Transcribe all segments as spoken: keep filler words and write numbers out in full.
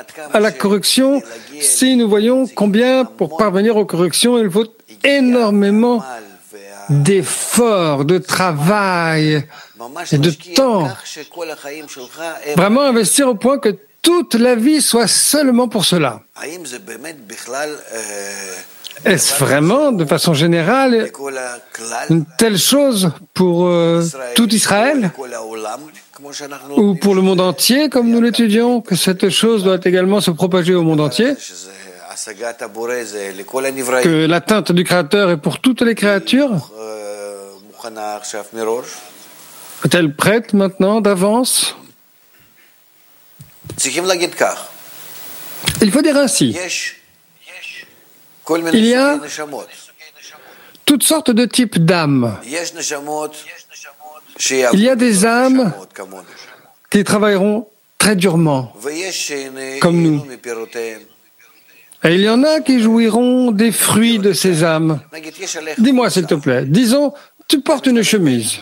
à la correction si nous voyons combien, pour parvenir aux corrections, il faut énormément d'efforts, de travail et de temps. Vraiment investir au point que toute la vie soit seulement pour cela. Est-ce vraiment, de façon générale, une telle chose pour euh, tout Israël ou pour le monde entier, comme nous l'étudions, que cette chose doit également se propager au monde entier, que l'atteinte du Créateur est pour toutes les créatures? Est-elle prête maintenant d'avance? Il faut dire ainsi. Il y a toutes sortes de types d'âmes. Il y a des âmes qui travailleront très durement, comme nous. Et il y en a qui jouiront des fruits de ces âmes. Dis-moi, s'il te plaît, disons, tu portes une chemise.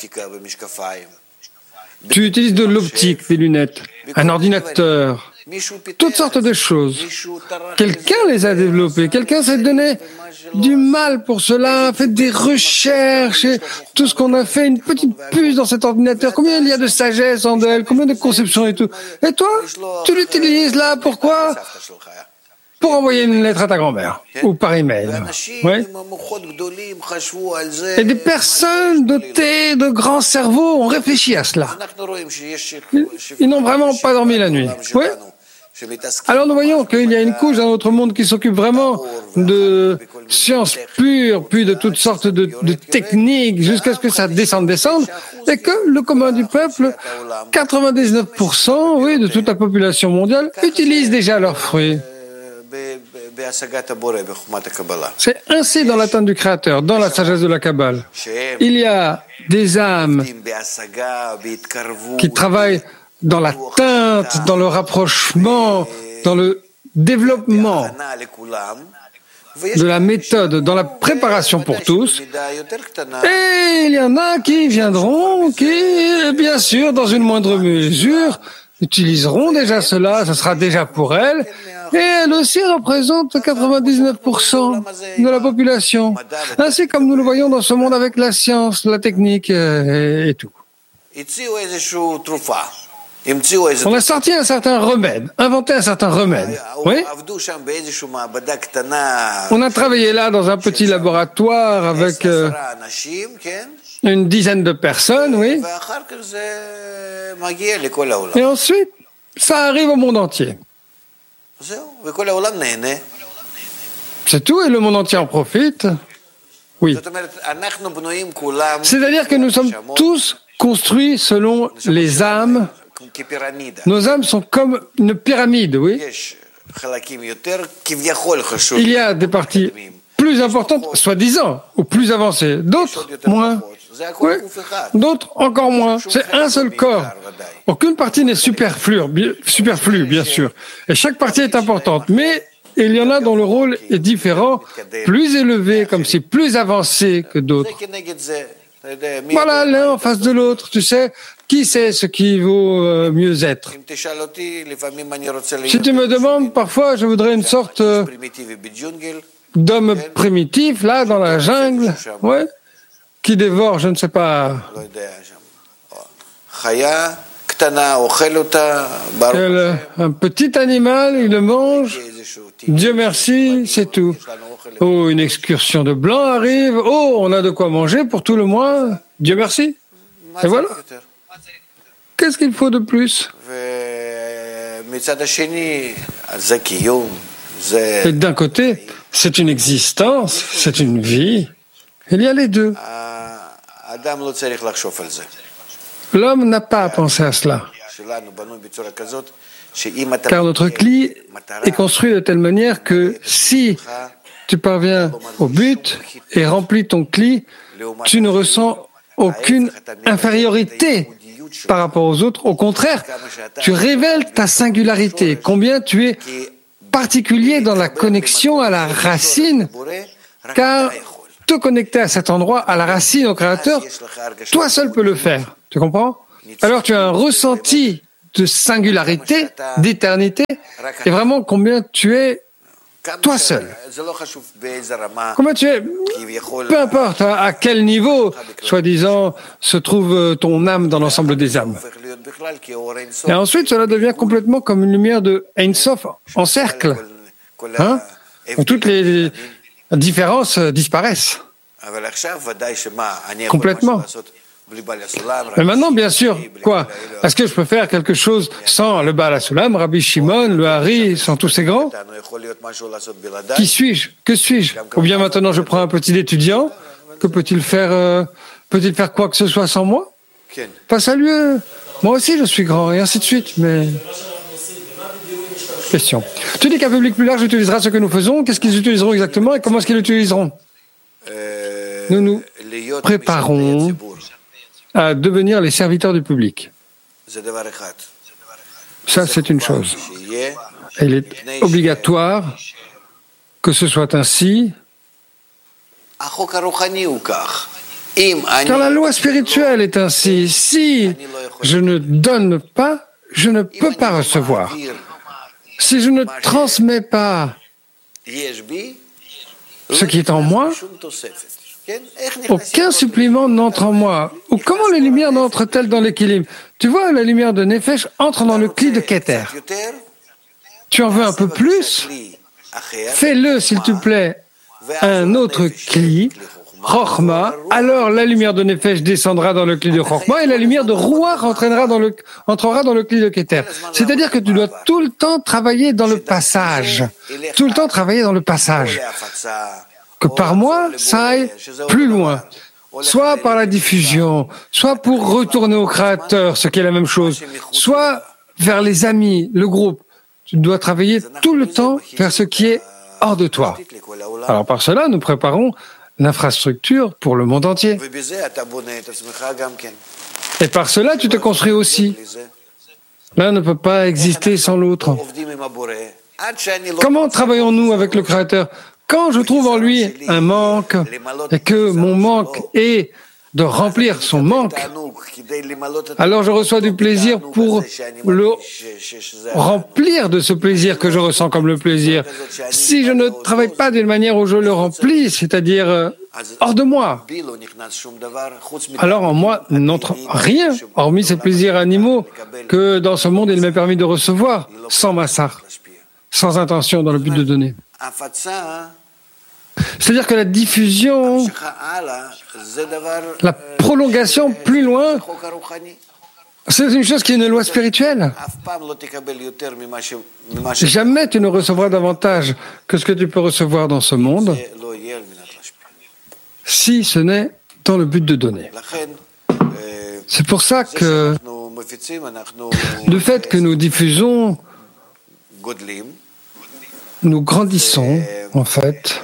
Tu utilises de l'optique, des lunettes, un ordinateur, toutes sortes de choses. Quelqu'un les a développées, quelqu'un s'est donné du mal pour cela, a fait des recherches, et tout ce qu'on a fait, une petite puce dans cet ordinateur, combien il y a de sagesse en elle, combien de conceptions et tout. Et toi, tu l'utilises là, pourquoi? Pour envoyer une lettre à ta grand-mère, ou par email. Oui. Et des personnes dotées de grands cerveaux ont réfléchi à cela. Ils, ils n'ont vraiment pas dormi la nuit. Oui. Alors nous voyons qu'il y a une couche dans notre monde qui s'occupe vraiment de sciences pures, puis de toutes sortes de, de techniques, jusqu'à ce que ça descende, descende, et que le commun du peuple, quatre-vingt-dix-neuf pour cent, oui, de toute la population mondiale, utilise déjà leurs fruits. C'est ainsi dans l'atteinte du Créateur, dans la sagesse de la Kabbale. Il y a des âmes qui travaillent dans l'atteinte, dans le rapprochement, dans le développement de la méthode, dans la préparation pour tous. Et il y en a qui viendront, qui, bien sûr, dans une moindre mesure, utiliseront déjà cela, ce sera déjà pour elles. Et elle aussi représente quatre-vingt-dix-neuf pour cent de la population. Ainsi comme nous le voyons dans ce monde avec la science, la technique et, et tout. On a sorti un certain remède, inventé un certain remède. Oui. On a travaillé là dans un petit laboratoire avec euh, une dizaine de personnes, oui. Et ensuite, ça arrive au monde entier. C'est tout et le monde entier en profite. Oui. C'est-à-dire que nous sommes tous construits selon les âmes. Nos âmes sont comme une pyramide, oui. Il y a des parties plus importantes, soi-disant, ou plus avancées, d'autres moins. Oui. D'autres encore moins. C'est un seul corps. Aucune partie n'est superflue, superflue, bien sûr. Et chaque partie est importante. Mais il y en a dont le rôle est différent, plus élevé, comme c'est plus avancé que d'autres. Voilà, l'un en face de l'autre, tu sais, qui sait ce qui vaut euh, mieux être? Si tu me demandes, parfois, je voudrais une sorte euh, d'homme primitif, là, dans la jungle, ouais, qui dévore, je ne sais pas, quel, un petit animal, il le mange, Dieu merci, c'est tout. Oh, une excursion de blanc arrive, oh, on a de quoi manger pour tout le mois, Dieu merci. Et voilà. Qu'est-ce qu'il faut de plus? Et d'un côté, c'est une existence, c'est une vie. Il y a les deux. L'homme n'a pas à penser à cela. Car notre cli est construit de telle manière que si tu parviens au but et remplis ton cli, tu ne ressens aucune infériorité par rapport aux autres. Au contraire, tu révèles ta singularité, combien tu es particulier dans la connexion à la racine, car te connecter à cet endroit, à la racine, au Créateur, toi seul peux le faire. Tu comprends? Alors tu as un ressenti de singularité, d'éternité, et vraiment combien tu es toi seul. Combien tu es, peu importe à, à quel niveau, soi-disant, se trouve ton âme dans l'ensemble des âmes. Et ensuite, cela devient complètement comme une lumière de Ein Sof en cercle, hein, où toutes les différences disparaissent complètement. Mais maintenant, bien sûr, quoi? Est-ce que je peux faire quelque chose sans le Baal HaSulam, Rabbi Shimon, le Hari, sans tous ces grands? Qui suis-je? Que suis-je? Ou bien maintenant je prends un petit étudiant, que peut-il faire, euh, peut-il faire quoi que ce soit sans moi? Pas à lui, moi aussi je suis grand, et ainsi de suite, mais... Question. Tu dis qu'un public plus large utilisera ce que nous faisons, qu'est-ce qu'ils utiliseront exactement et comment est-ce qu'ils l'utiliseront? Nous nous préparons à devenir les serviteurs du public. Ça, c'est une chose. Il est obligatoire que ce soit ainsi, car la loi spirituelle est ainsi. Si je ne donne pas, je ne peux pas recevoir. Si je ne transmets pas ce qui est en moi, aucun supplément n'entre en moi. Ou comment les lumières n'entrent-elles dans l'équilibre? Tu vois, la lumière de Nefesh entre dans le cli de Keter. Tu en veux un peu plus? Fais-le, s'il te plaît, un autre cli, Chochma, alors la lumière de Nefesh descendra dans le cli de Chochma et la lumière de Ruach entraînera dans le, entrera dans le cli de Keter. C'est-à-dire que tu dois tout le temps travailler dans le passage. Tout le temps travailler dans le passage. Que par moi, ça aille plus loin. Soit par la diffusion, soit pour retourner au Créateur, ce qui est la même chose, soit vers les amis, le groupe. Tu dois travailler tout le temps vers ce qui est hors de toi. Alors par cela, nous préparons l'infrastructure pour le monde entier. Et par cela, tu te construis aussi. L'un ne peut pas exister sans l'autre. Comment travaillons-nous avec le Créateur? Quand je trouve en lui un manque et que mon manque est de remplir son manque, alors je reçois du plaisir pour le remplir de ce plaisir que je ressens comme le plaisir. Si je ne travaille pas d'une manière où je le remplis, c'est-à-dire euh, hors de moi, alors en moi n'entre rien, hormis ces plaisirs animaux que dans ce monde il m'est permis de recevoir, sans massar, sans intention dans le but de donner. C'est-à-dire que la diffusion, la prolongation plus loin, c'est une chose qui est une loi spirituelle. Jamais tu ne recevras davantage que ce que tu peux recevoir dans ce monde, si ce n'est dans le but de donner. C'est pour ça que le fait que nous diffusons, nous grandissons, en fait.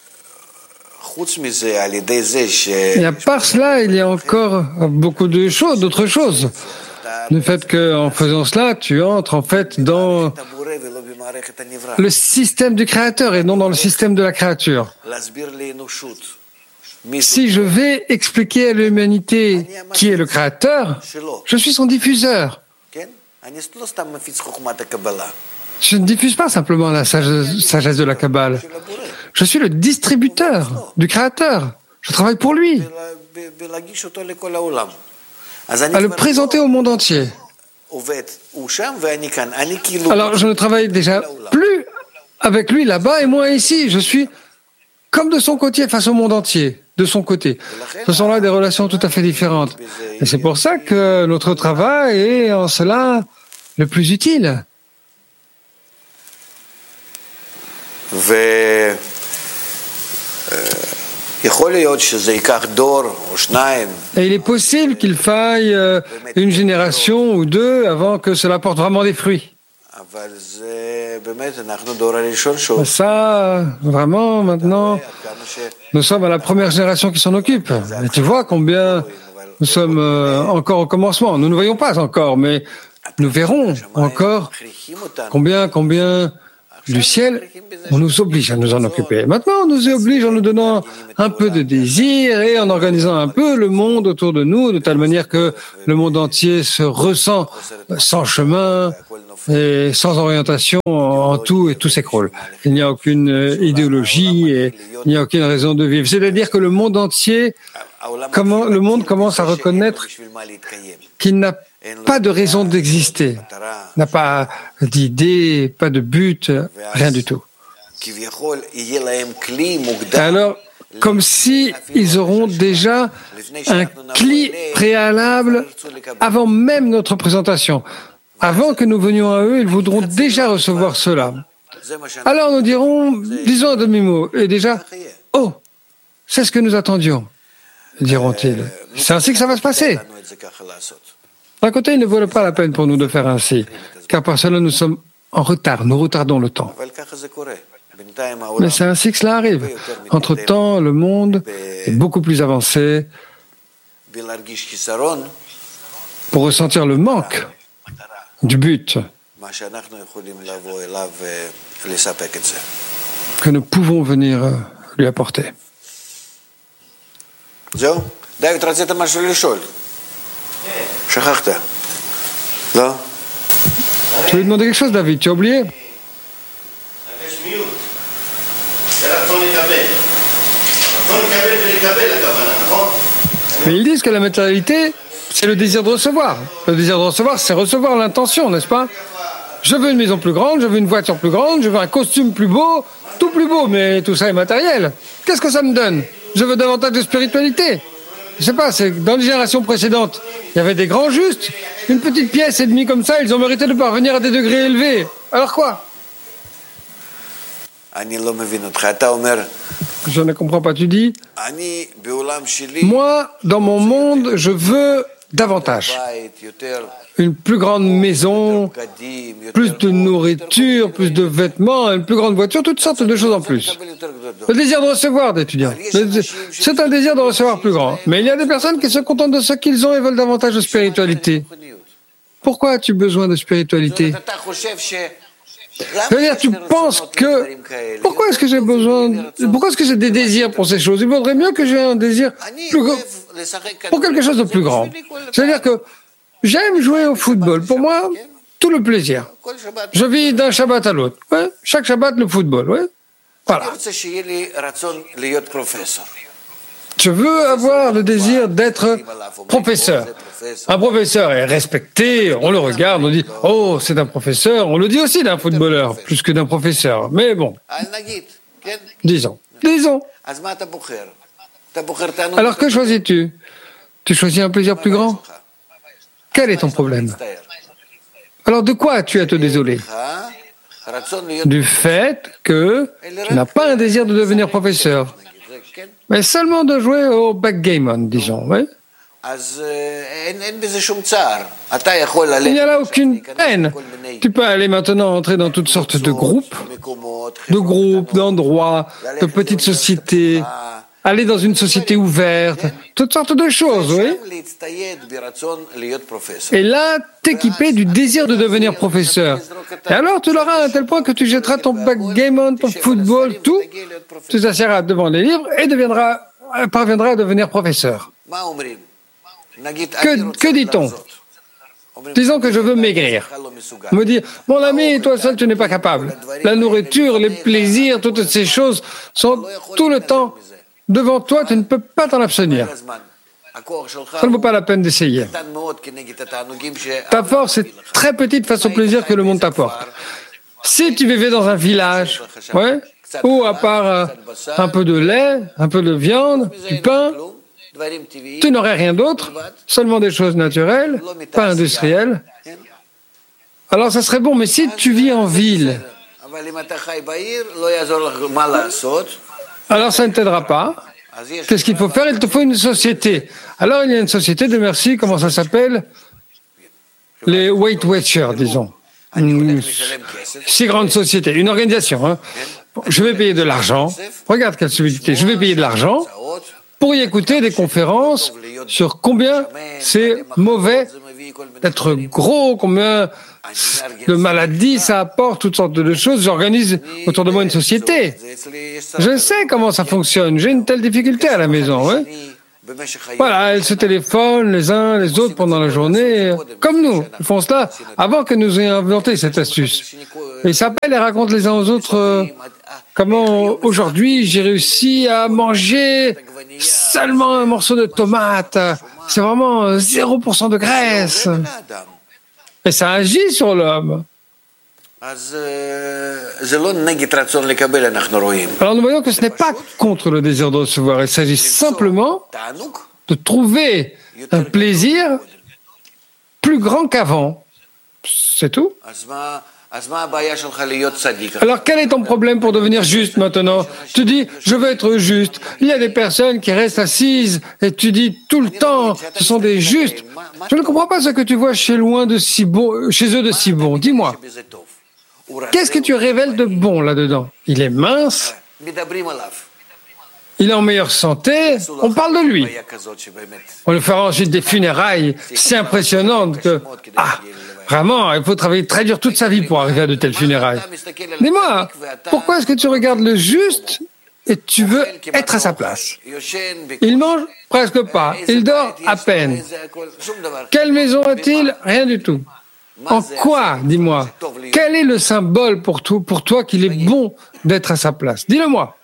Et à part cela, il y a encore beaucoup de choses, d'autres choses. Le fait qu'en faisant cela, tu entres en fait dans le système du Créateur et non dans le système de la créature. Si je vais expliquer à l'humanité qui est le Créateur, je suis son diffuseur. Je ne diffuse pas simplement la sagesse de la Kabbale. Je suis le distributeur du Créateur. Je travaille pour lui. À le présenter au monde entier. Alors, je ne travaille déjà plus avec lui là-bas et moi ici. Je suis comme de son côté face au monde entier, de son côté. Ce sont là des relations tout à fait différentes. Et c'est pour ça que notre travail est en cela le plus utile. Et il est possible qu'il faille une génération ou deux avant que cela porte vraiment des fruits. Ça, vraiment, maintenant, nous sommes à la première génération qui s'en occupe. Et tu vois combien nous sommes encore au commencement. Nous ne voyons pas encore, mais nous verrons encore combien, combien du ciel, on nous oblige à nous en occuper. Maintenant, on nous oblige en nous donnant un peu de désir et en organisant un peu le monde autour de nous, de telle manière que le monde entier se ressent sans chemin et sans orientation en tout, et tout s'écroule. Il n'y a aucune idéologie et il n'y a aucune raison de vivre. C'est-à-dire que le monde entier, comment, le monde commence à reconnaître qu'il n'a pas de raison d'exister, n'a pas d'idée, pas de but, rien du tout. Alors, comme si ils auront déjà un cli préalable avant même notre présentation. Avant que nous venions à eux, ils voudront déjà recevoir cela. Alors nous dirons, disons un demi-mot, et déjà, oh, c'est ce que nous attendions, diront-ils. C'est ainsi que ça va se passer. D'un côté, il ne vaut pas la peine pour nous de faire ainsi, car par cela nous sommes en retard, nous retardons le temps. Mais c'est ainsi que cela arrive. Entre-temps, le monde est beaucoup plus avancé pour ressentir le manque du but que nous pouvons venir lui apporter. Tu veux demander quelque chose, David? Tu as oublié? Mais ils disent que la matérialité, c'est le désir de recevoir. Le désir de recevoir, c'est recevoir l'intention, n'est-ce pas? Je veux une maison plus grande, je veux une voiture plus grande, je veux un costume plus beau, tout plus beau, mais tout ça est matériel. Qu'est-ce que ça me donne? Je veux davantage de spiritualité. Je sais pas, c'est dans les générations précédentes, il y avait des grands justes, une petite pièce et demie comme ça, ils ont mérité de parvenir à des degrés élevés. Alors quoi? Je ne comprends pas, tu dis, moi, dans mon monde, je veux davantage. Une plus grande maison, plus de nourriture, plus de vêtements, une plus grande voiture, toutes sortes de choses en plus. Le désir de recevoir d'étudiants. C'est un désir de recevoir plus grand. Mais il y a des personnes qui se contentent de ce qu'ils ont et veulent davantage de spiritualité. Pourquoi as-tu besoin de spiritualité? C'est-à-dire, tu penses que... Pourquoi est-ce que j'ai besoin... Pourquoi est-ce que j'ai des désirs pour ces choses? Il vaudrait mieux que j'ai un désir plus grand, pour quelque chose de plus grand. C'est-à-dire que j'aime jouer au football. Pour moi, tout le plaisir. Je vis d'un Shabbat à l'autre. Ouais. Chaque Shabbat, le football. Ouais. Voilà. Je veux avoir le désir d'être professeur. Un professeur est respecté, on le regarde, on dit « Oh, c'est un professeur ». On le dit aussi d'un footballeur, plus que d'un professeur. Mais bon, disons, disons. Alors que choisis-tu? Tu choisis un plaisir plus grand? Quel est ton problème? Alors de quoi as-tu à te désoler? Du fait que tu n'as pas un désir de devenir professeur, mais seulement de jouer au backgammon, disons. Oui? Il n'y a là aucune peine. Tu peux aller maintenant entrer dans toutes sortes de groupes, de groupes, d'endroits, de petites sociétés, aller dans une société ouverte, toutes sortes de choses, oui. Et là, t'équiper du désir de devenir professeur. Et alors, tu l'auras à tel point que tu jetteras ton backgammon, ton football, tout, tu t'assieras devant les livres et deviendras, parviendras à devenir professeur. Que, que dit-on? Disons que je veux maigrir. On me dit, mon ami, toi seul, tu n'es pas capable. La nourriture, les plaisirs, toutes ces choses sont tout le temps devant toi, tu ne peux pas t'en abstenir. Ça ne vaut pas la peine d'essayer. Ta force est très petite face au plaisir que le monde t'apporte. Si tu vivais dans un village, ouais, où à part euh, un peu de lait, un peu de viande, du pain, tu n'aurais rien d'autre, seulement des choses naturelles, pas industrielles. Alors ça serait bon, mais si tu vis en ville, alors ça ne t'aidera pas. Qu'est-ce qu'il faut faire? Il te faut une société. Alors il y a une société de merci, comment ça s'appelle? Les Weight Watchers, disons. Une si grande société, une organisation. Hein. Je vais payer de l'argent. Regarde quelle subtilité. Je vais payer de l'argent pour y écouter des conférences sur combien c'est mauvais d'être gros, combien de maladies ça apporte, toutes sortes de choses. J'organise autour de moi une société. Je sais comment ça fonctionne. J'ai une telle difficulté à la maison. Ouais. Voilà, elles se téléphonent les uns les autres pendant la journée, comme nous. Ils font cela avant que nous ayons inventé cette astuce. Ils s'appellent et racontent les uns aux autres euh, comment aujourd'hui j'ai réussi à manger seulement un morceau de tomate. C'est vraiment zéro pour cent de graisse. Et ça agit sur l'homme. Alors nous voyons que ce n'est pas contre le désir de recevoir. Il s'agit simplement de trouver un plaisir plus grand qu'avant. C'est tout. Alors quel est ton problème pour devenir juste maintenant? Tu dis, je veux être juste. Il y a des personnes qui restent assises et tu dis tout le temps, ce sont des justes. Je ne comprends pas ce que tu vois chez, loin de si bon, chez eux de si bon. Dis-moi, qu'est-ce que tu révèles de bon là-dedans? Il est mince, il est en meilleure santé, on parle de lui. On lui fera ensuite des funérailles si impressionnantes que... Ah, vraiment, il faut travailler très dur toute sa vie pour arriver à de telles funérailles. Dis-moi, pourquoi est-ce que tu regardes le juste et tu veux être à sa place? Il mange presque pas, il dort à peine. Quelle maison a-t-il? Rien du tout. En quoi, dis-moi, quel est le symbole pour toi, pour toi qu'il est bon d'être à sa place? Dis-le-moi.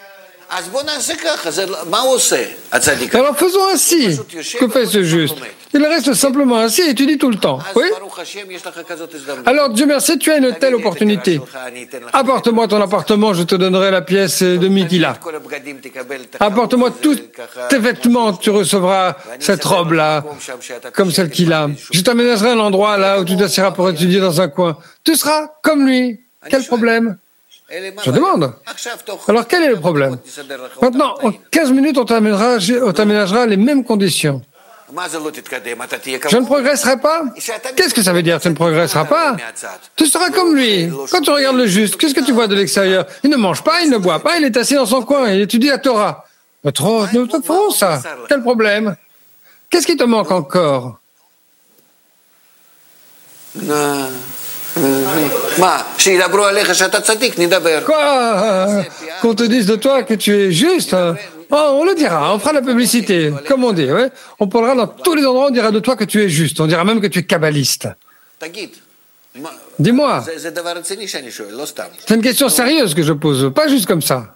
Alors faisons ainsi. Que fait ce juste? Il reste simplement assis et tu dis tout le temps. Oui? Alors Dieu merci, tu as une telle opportunité. Apporte-moi ton appartement, je te donnerai la pièce et demie qu'il a. Apporte-moi tous tes vêtements, tu recevras cette robe-là, comme celle qu'il a. Je t'aménagerai un endroit là où tu t'assiras pour étudier dans un coin. Tu seras comme lui. Quel problème? Je demande. Alors quel est le problème? Maintenant, en quinze minutes, on t'aménagera les mêmes conditions. Je ne progresserai pas? Qu'est-ce que ça veut dire, tu ne progresseras pas? Tu seras comme lui. Quand tu regardes le juste, qu'est-ce que tu vois de l'extérieur? Il ne mange pas, il ne boit pas, il est assis dans son coin, il étudie la Torah. Mais trop, nous te ferons ça. Quel problème? Qu'est-ce qui te manque encore? Quoi? Qu'on te dise de toi que tu es juste? Oh, on le dira, on fera la publicité, comme on dit. Ouais. On parlera dans tous les endroits, on dira de toi que tu es juste. On dira même que tu es kabbaliste. Dis-moi, c'est une question sérieuse que je pose, pas juste comme ça.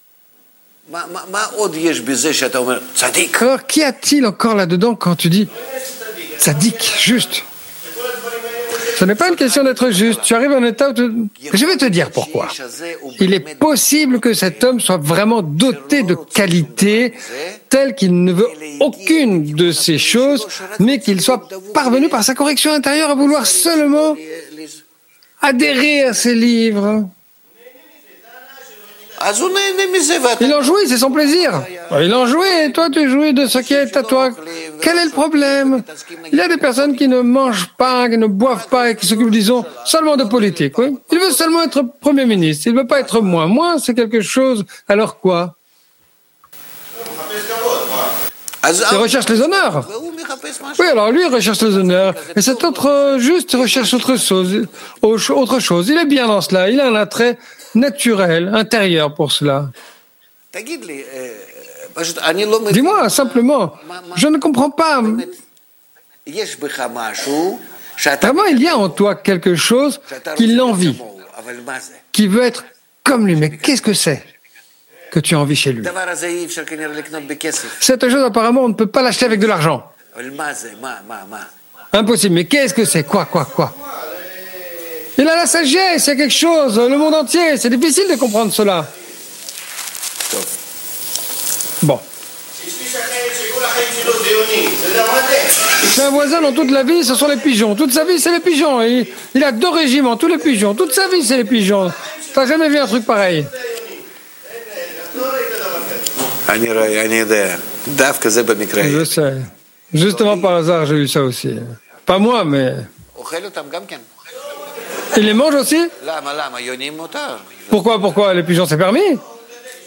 Alors, qu'y a-t-il encore là-dedans quand tu dis tzaddik, juste? Ce n'est pas une question d'être juste. Tu arrives à un état où tu... Je vais te dire pourquoi. Il est possible que cet homme soit vraiment doté de qualités telles qu'il ne veut aucune de ces choses, mais qu'il soit parvenu par sa correction intérieure à vouloir seulement adhérer à ces livres. Il en jouit, c'est son plaisir. Il en jouit, et toi tu jouis de ce qui est à toi. Quel est le problème? Il y a des personnes qui ne mangent pas, qui ne boivent pas et qui s'occupent, disons, seulement de politique. Oui. Il veut seulement être Premier ministre, il ne veut pas être moins. Moins, c'est quelque chose, alors quoi? Il recherche les honneurs. Oui, alors lui, il recherche les honneurs. Et cet autre juste recherche autre chose, autre chose. Il est bien dans cela, il a un attrait naturel, intérieur pour cela. Dis-moi simplement, je ne comprends pas. Vraiment, il y a en toi quelque chose qui l'envie, qui veut être comme lui. Mais qu'est-ce que c'est que tu as envie chez lui? Cette chose, apparemment, on ne peut pas l'acheter avec de l'argent. Impossible. Mais qu'est-ce que c'est? Quoi, quoi, quoi? Il a la sagesse, il y a quelque chose, le monde entier, c'est difficile de comprendre cela. Bon. C'est un voisin dans toute la vie, ce sont les pigeons. Toute sa vie, c'est les pigeons. Il, il a deux régiments, tous les pigeons. Toute sa vie, c'est les pigeons. T'as jamais vu un truc pareil? Je sais. Justement par hasard, j'ai eu ça aussi. Pas moi, mais... Il les mange aussi? Pourquoi, pourquoi? Les pigeons, c'est permis?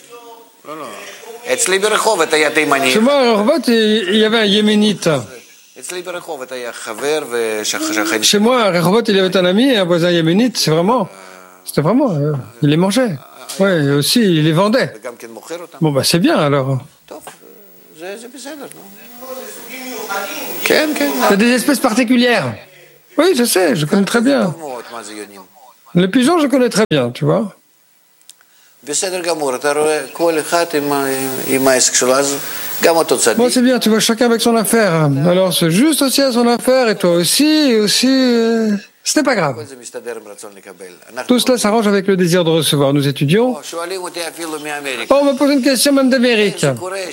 Chez moi, à Rehovot, il y avait un yéménite. Chez moi, à Rehovot, il y avait un ami et un voisin yéménite, c'est vraiment, c'était vraiment, euh, il les mangeait. Ouais, et aussi, il les vendait. Bon, bah, c'est bien, alors. Il y a des espèces particulières. Oui, je sais, je connais très bien. Les pigeons, je connais très bien, tu vois. Bon, c'est bien, tu vois, chacun avec son affaire. Alors, c'est juste aussi à son affaire, et toi aussi, et aussi, euh, ce n'est pas grave. Tout cela s'arrange avec le désir de recevoir. Nous étudions. Oh, on m'a posé une question même d'Amérique.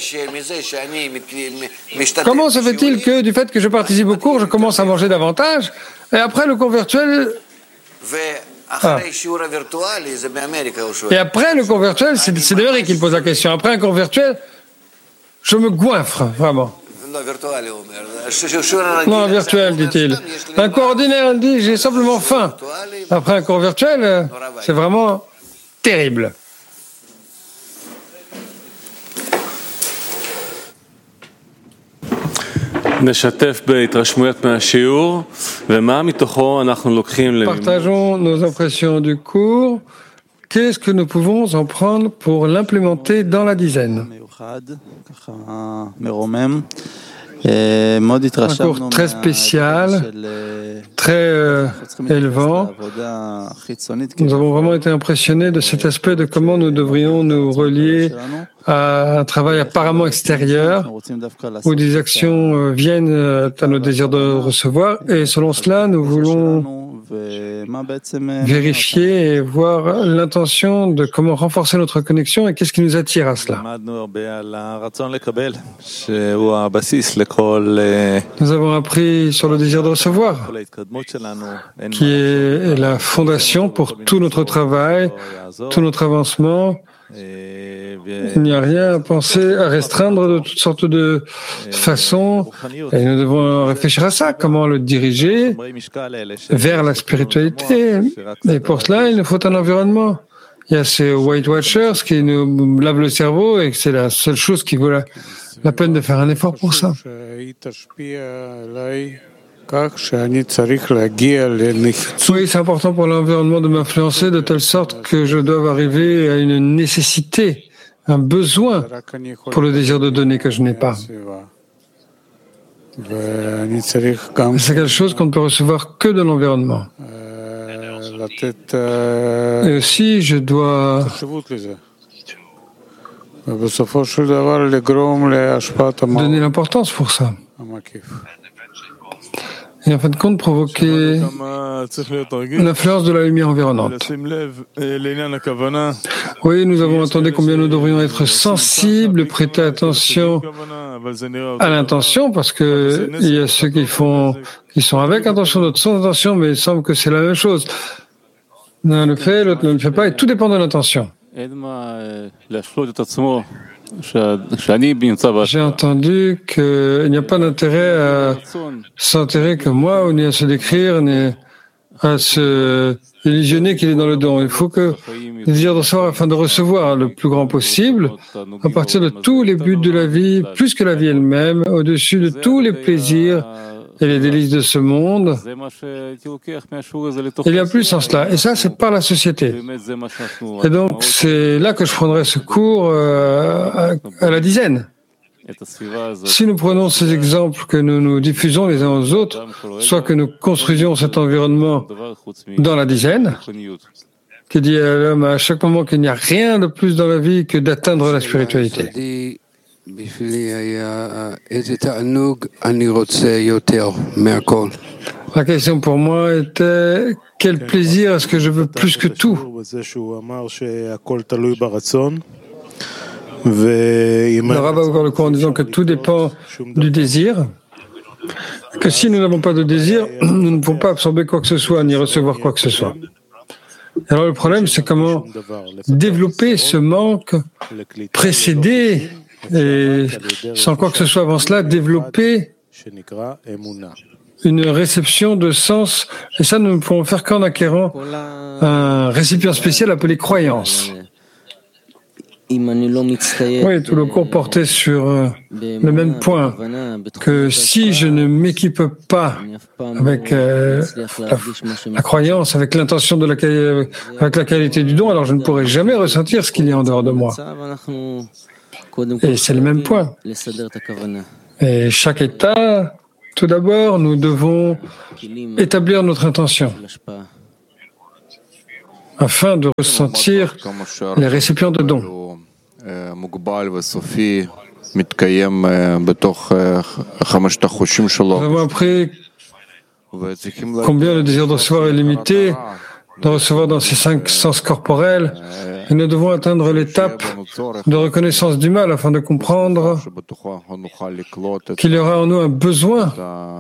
Comment se fait-il que, du fait que je participe au cours, je commence à manger davantage, et après le cours virtuel... Ah. Et après le cours virtuel, c'est d'Amérique qui pose la question. Après un cours virtuel, je me goinfre, vraiment. Non, virtuel, dit-il. Un cours ordinaire, il dit, j'ai simplement faim. Après un cours virtuel, c'est vraiment terrible. Partageons nos impressions du cours. Qu'est-ce que nous pouvons en prendre pour l'implémenter dans la dizaine? Un cours très spécial, très euh, élevant. Nous avons vraiment été impressionnés de cet aspect de comment nous devrions nous relier à un travail apparemment extérieur, où des actions euh, viennent euh, à nos désirs de recevoir, et selon cela, nous voulons vérifier et voir l'intention de comment renforcer notre connexion et qu'est-ce qui nous attire à cela. Nous avons appris sur le désir de recevoir, qui est la fondation pour tout notre travail, tout notre avancement. Il n'y a rien à penser, à restreindre de toutes sortes de façons, et nous devons réfléchir à ça, comment le diriger vers la spiritualité. Et pour cela, il nous faut un environnement. Il y a ces White Watchers qui nous lavent le cerveau, et c'est la seule chose qui vaut la, la peine de faire un effort pour ça. Oui, c'est important pour l'environnement de m'influencer de telle sorte que je dois arriver à une nécessité, un besoin pour le désir de donner que je n'ai pas. C'est quelque chose qu'on ne peut recevoir que de l'environnement. Et aussi, je dois donner l'importance pour ça. Et en fin de compte, provoquer l'influence de la lumière environnante. Oui, nous avons entendu combien nous devrions être sensibles, prêter attention à l'intention, parce que il y a ceux qui font, qui sont avec intention, d'autres sans intention, mais il semble que c'est la même chose. L'un le fait, l'autre ne le fait pas, et tout dépend de l'intention. J'ai entendu qu'il n'y a pas d'intérêt à s'enterrer comme moi, ou ni à se décrire, ni à se illusionner qu'il est dans le don. Il faut que le désir de recevoir afin de recevoir le plus grand possible, à partir de tous les buts de la vie, plus que la vie elle-même, au-dessus de tous les plaisirs et les délices de ce monde. Il y a plus en cela. Et ça, c'est par la société. Et donc, c'est là que je prendrai ce cours euh, à, à la dizaine. Si nous prenons ces exemples que nous nous diffusons les uns aux autres, soit que nous construisions cet environnement dans la dizaine, qui dit à l'homme à chaque moment qu'il n'y a rien de plus dans la vie que d'atteindre la spiritualité. La question pour moi était quel plaisir est-ce que je veux plus que tout? Le rabbin a ouvert le cours en disant que tout dépend du désir, que si nous n'avons pas de désir, nous ne pouvons pas absorber quoi que ce soit ni recevoir quoi que ce soit. Alors le problème, c'est comment développer ce manque précédé et sans quoi que ce soit avant cela, développer une réception de sens. Et ça, nous ne pouvons faire qu'en acquérant un récipient spécial appelé croyance. Oui, tout le cours portait sur euh, le même point, que si je ne m'équipe pas avec euh, la, la croyance, avec l'intention de la, avec la qualité du don, alors je ne pourrai jamais ressentir ce qu'il y a en dehors de moi. Et c'est le même point. Et chaque état, tout d'abord, nous devons établir notre intention afin de ressentir les récipients de dons. Nous avons appris combien le désir de recevoir est limité, de recevoir dans ces cinq sens corporels, et nous devons atteindre l'étape de reconnaissance du mal afin de comprendre qu'il y aura en nous un besoin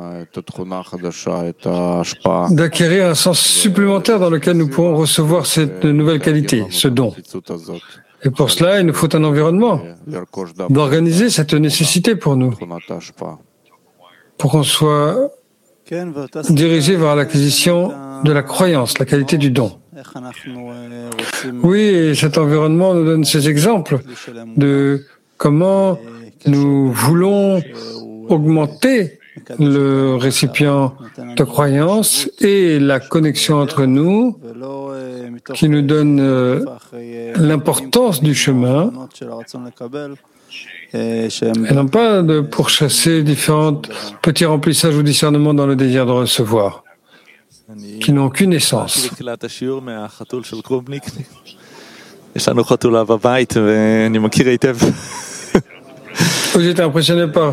d'acquérir un sens supplémentaire dans lequel nous pourrons recevoir cette nouvelle qualité, ce don. Et pour cela, il nous faut un environnement d'organiser cette nécessité pour nous, pour qu'on soit dirigé vers l'acquisition de la croyance, la qualité du don. Oui, et cet environnement nous donne ces exemples de comment nous voulons augmenter le récipient de croyance et la connexion entre nous qui nous donne euh, l'importance du chemin et non pas de pourchasser différents petits remplissages ou discernements dans le désir de recevoir, qui n'ont aucune essence. J'étais impressionné par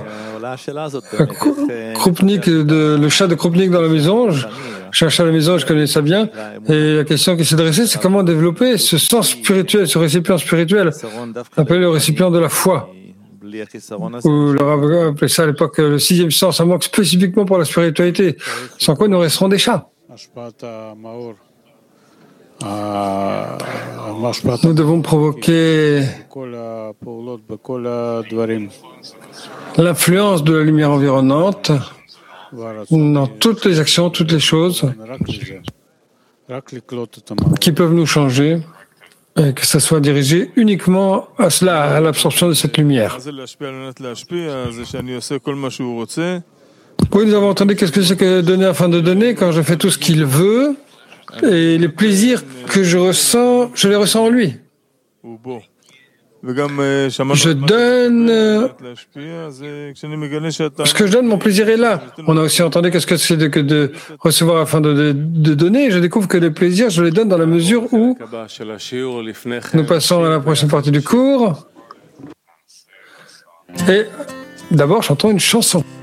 Krupnik, de, le chat de Krupnik dans la maison. Je cherchais à la maison, je connais ça bien. Et la question qui s'est dressée, c'est comment développer ce sens spirituel, ce récipient spirituel, appelé le récipient de la foi. Ou le rabbin appelait ça à l'époque le sixième sens, un manque spécifiquement pour la spiritualité, sans quoi nous resterons des chats. Nous devons provoquer l'influence de la lumière environnante dans toutes les actions, toutes les choses qui peuvent nous changer, et que ça soit dirigé uniquement à cela, à l'absorption de cette lumière. Oui, nous avons entendu qu'est-ce que c'est que donner afin de donner, quand je fais tout ce qu'il veut, et les plaisirs que je ressens, je les ressens en lui. Je donne, ce que je donne, mon plaisir est là. On a aussi entendu qu'est-ce que c'est de, que de recevoir afin de, de, de donner. Je découvre que les plaisirs, je les donne dans la mesure où nous passons à la prochaine partie du cours. Et d'abord, chantons une chanson.